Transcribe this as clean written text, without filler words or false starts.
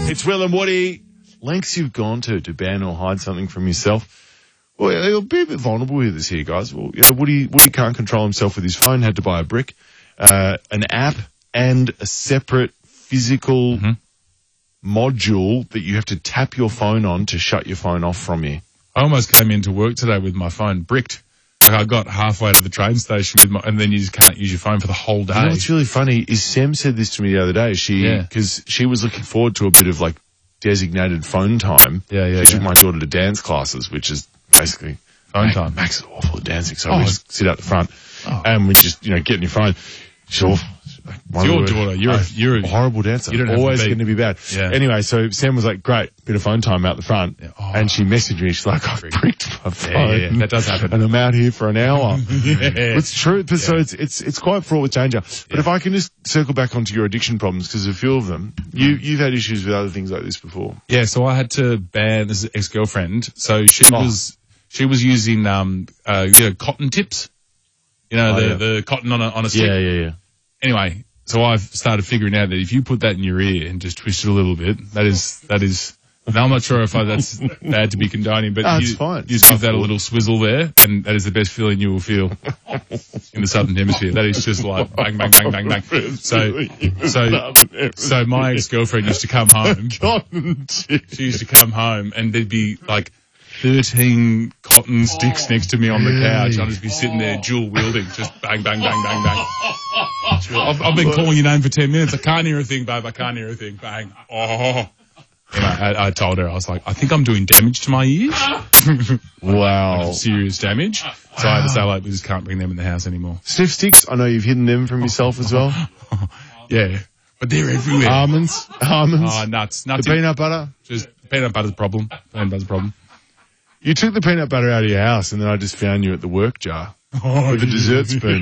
It's Will and Woody. Lengths you've gone to ban or hide something from yourself. Well, he'll be a bit vulnerable with this here, guys. Well, Woody can't control himself with his phone, had to buy a brick, an app, and a separate physical module that you have to tap your phone on to shut your phone off from you. I almost came into work today with my phone bricked. Like I got halfway to the train station and then you just can't use your phone for the whole day. You know what's really funny is Sam said this to me the other day. Because she was looking forward to a bit of like designated phone time. She took my daughter to dance classes, which is basically phone time. Max is awful at dancing, so we just sit out the front and we just, get in your phone. Sure. It's your daughter. You're a horrible dancer. You don't always going to be bad. Yeah. Anyway, so Sam was like, great, bit of phone time out the front. Yeah. And she messaged me. She's like, I bricked my phone. Yeah, that does happen. And I'm out here for an hour. It's true. But so it's quite fraught with danger. But if I can just circle back onto your addiction problems, because a few of them, you've had issues with other things like this before. Yeah, so I had to ban this ex-girlfriend. So she was using, cotton tips. The cotton on a stick. Yeah. Anyway, so I've started figuring out that if you put that in your ear and just twist it a little bit, that is. Now I'm not sure if that's bad to be condoning, but it's fine. You just give that a little swizzle there, and that is the best feeling you will feel in the Southern Hemisphere. That is just like bang, bang, bang, bang, bang. So my ex-girlfriend used to come home. She used to come home, and there'd be like 13 cotton sticks next to me on the couch. I'd just be sitting there dual wielding, just bang, bang, bang, bang, bang. I've been calling your name for 10 minutes. I can't hear a thing, babe. I can't hear a thing. Bang. Oh. And I told her, I was like, I think I'm doing damage to my ears. Wow. Serious damage. So I had to say, like, we just can't bring them in the house anymore. Sniff sticks, I know you've hidden them from yourself as well. Yeah. But they're everywhere. Almonds. Oh, nuts. The peanut butter. Just peanut butter's a problem. Peanut butter's a problem. You took the peanut butter out of your house and then I just found you at the work jar with a dessert spoon.